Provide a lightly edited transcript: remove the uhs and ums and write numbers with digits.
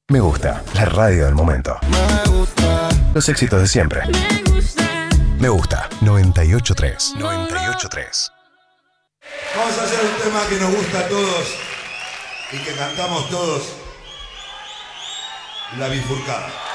Me gusta, la radio del momento. Me gusta. Los éxitos de siempre. Me gusta. Me gusta, 98.3. 98.3. Vamos a hacer un tema que nos gusta a todos y que cantamos todos. La bifurcada.